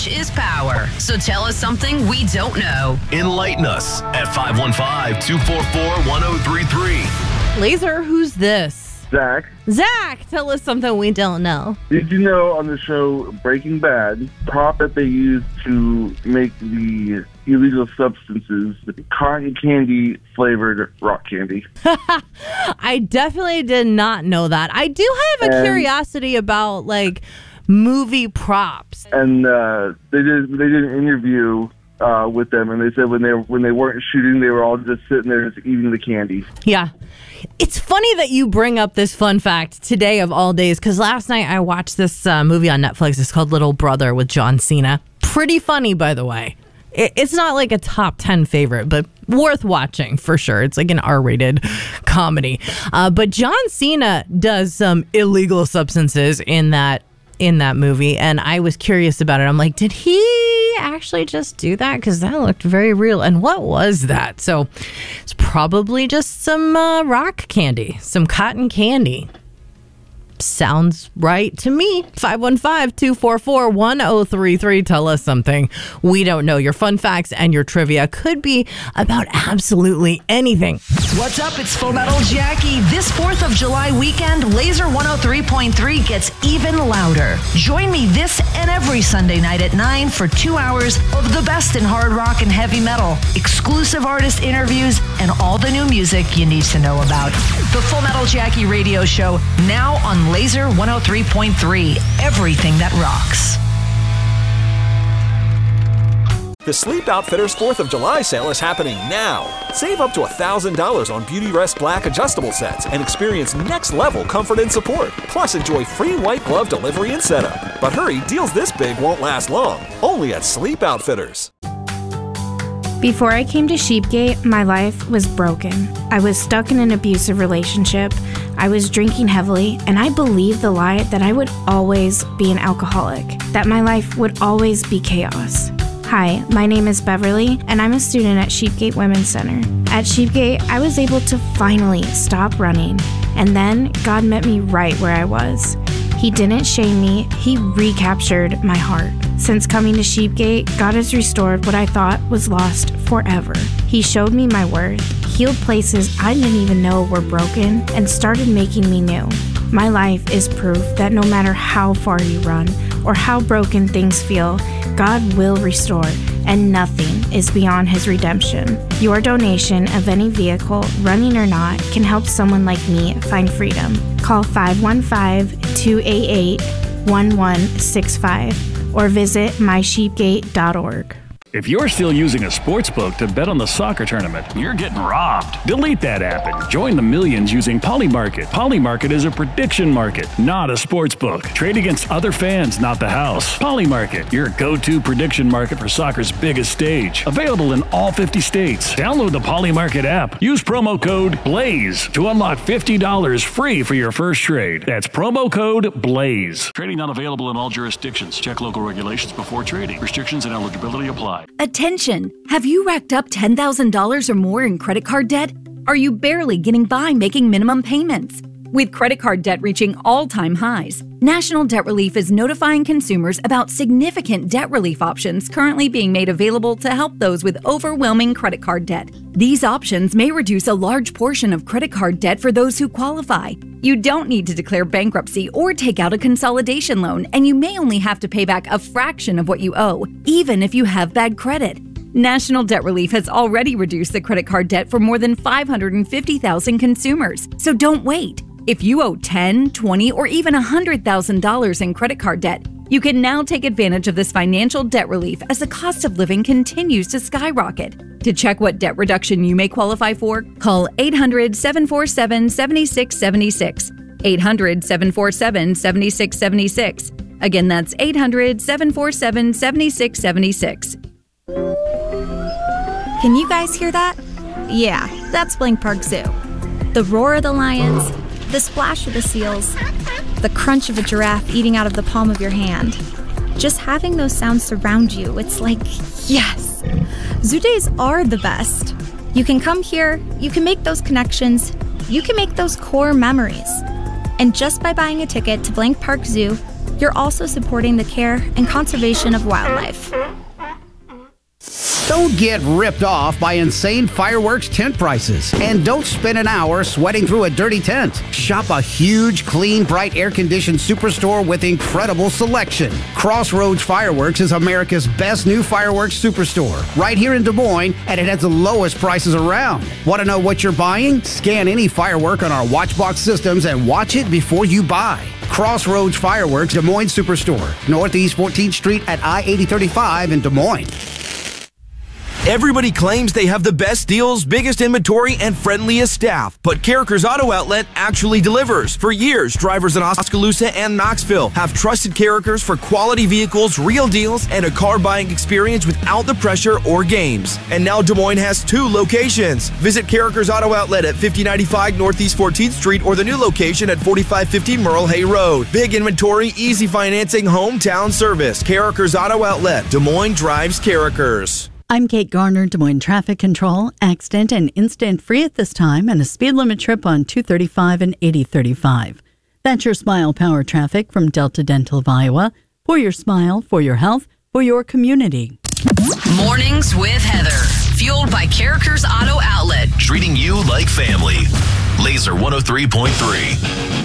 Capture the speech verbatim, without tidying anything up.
Knowledge is power. So tell us something we don't know. Enlighten us at five one five, two four four, one oh three three. Laser, who's this? Zach. Zach, tell us something we don't know. Did you know on the show Breaking Bad, the prop that they used to make the illegal substances, the cotton candy flavored rock candy? I definitely did not know that. I do have a and, curiosity about, like, movie props. And uh, they did they did an interview uh, with them, and they said when they when they weren't shooting, they were all just sitting there just eating the candy. Yeah. It's funny that you bring up this fun fact today of all days, because last night I watched this uh, movie on Netflix. It's called Little Brother with John Cena. Pretty funny, by the way. It, it's not like a top ten favorite, but worth watching for sure. It's like an R-rated comedy. Uh, but John Cena does some illegal substances in that in that movie, and I was curious about it. I'm like, did he actually just do that? Because that looked very real. And what was that? So it's probably just some uh, rock candy, some cotton candy. Sounds right to me. five one five, two four four, one oh three three. Tell us something we don't know. Your fun facts and your trivia could be about absolutely anything. What's up? It's Full Metal Jackie. This fourth of July weekend, Laser one oh three point three gets even louder. Join me this and every Sunday night at nine for two hours of the best in hard rock and heavy metal, exclusive artist interviews, and all the new music you need to know about. The Full Metal Jackie radio show, now on Laser one oh three point three. Everything that rocks. The Sleep Outfitters fourth of July sale is happening now. Save up to one thousand dollars on Beauty Rest Black adjustable sets and experience next-level comfort and support. Plus, enjoy free white glove delivery and setup. But hurry, deals this big won't last long. Only at Sleep Outfitters. Before I came to Sheepgate, my life was broken. I was stuck in an abusive relationship. I was drinking heavily, and I believed the lie that I would always be an alcoholic, that my life would always be chaos. Hi, my name is Beverly, and I'm a student at Sheepgate Women's Center. At Sheepgate, I was able to finally stop running, and then God met me right where I was. He didn't shame me, He recaptured my heart. Since coming to Sheepgate, God has restored what I thought was lost forever. He showed me my worth, healed places I didn't even know were broken, and started making me new. My life is proof that no matter how far you run or how broken things feel, God will restore, and nothing is beyond His redemption. Your donation of any vehicle, running or not, can help someone like me find freedom. Call five one five, two eight eight, one one six five or visit my sheepgate dot org. If you're still using a sportsbook to bet on the soccer tournament, you're getting robbed. Delete that app and join the millions using Polymarket. Polymarket is a prediction market, not a sportsbook. Trade against other fans, not the house. Polymarket, your go-to prediction market for soccer's biggest stage. Available in all fifty states. Download the Polymarket app. Use promo code BLAZE to unlock fifty dollars free for your first trade. That's promo code BLAZE. Trading not available in all jurisdictions. Check local regulations before trading. Restrictions and eligibility apply. Attention! Have you racked up ten thousand dollars or more in credit card debt? Are you barely getting by making minimum payments? With credit card debt reaching all-time highs, National Debt Relief is notifying consumers about significant debt relief options currently being made available to help those with overwhelming credit card debt. These options may reduce a large portion of credit card debt for those who qualify. You don't need to declare bankruptcy or take out a consolidation loan, and you may only have to pay back a fraction of what you owe, even if you have bad credit. National Debt Relief has already reduced the credit card debt for more than five hundred fifty thousand consumers, so don't wait. If you owe ten thousand dollars, twenty thousand dollars, or even one hundred thousand dollars in credit card debt, you can now take advantage of this financial debt relief as the cost of living continues to skyrocket. To check what debt reduction you may qualify for, call eight hundred, seven four seven, seven six seven six. eight hundred, seven four seven, seven six seven six. Again, that's eight hundred, seven four seven, seven six seven six. Can you guys hear that? Yeah, that's Blank Park Zoo. The roar of the lions, the splash of the seals, the crunch of a giraffe eating out of the palm of your hand. Just having those sounds surround you, it's like, yes! Zoo days are the best. You can come here, you can make those connections, you can make those core memories. And just by buying a ticket to Blank Park Zoo, You're also supporting the care and conservation of wildlife. Don't get ripped off by insane fireworks tent prices. And don't spend an hour sweating through a dirty tent. Shop a huge, clean, bright, air-conditioned superstore with incredible selection. Crossroads Fireworks is America's best new fireworks superstore. Right here in Des Moines, and it has the lowest prices around. Want to know what you're buying? Scan any firework on our Watchbox systems and watch it before you buy. Crossroads Fireworks, Des Moines Superstore. Northeast fourteenth Street at I eighty thirty-five in Des Moines. Everybody claims they have the best deals, biggest inventory, and friendliest staff, but Carrickers Auto Outlet actually delivers. For years, drivers in Oskaloosa and Knoxville have trusted Carrickers for quality vehicles, real deals, and a car buying experience without the pressure or games. And now Des Moines has two locations. Visit Carrickers Auto Outlet at fifty ninety-five Northeast fourteenth Street or the new location at forty-five fifty Merle Hay Road. Big inventory, easy financing, hometown service. Carrickers Auto Outlet. Des Moines drives Carrickers. I'm Kate Garner, Des Moines Traffic Control. Accident and incident free at this time, and a speed limit trip on two thirty-five and eighty thirty-five. That's your Smile Power traffic from Delta Dental of Iowa. For your smile, for your health, for your community. Mornings with Heather. Fueled by Carrickers Auto Outlet. Treating you like family. Laser one oh three point three.